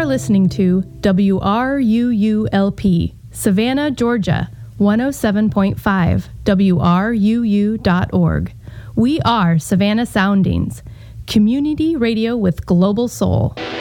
are listening to WRUULP, Savannah, Georgia, 107.5, WRUU.org. We are Savannah Soundings, community radio with global soul.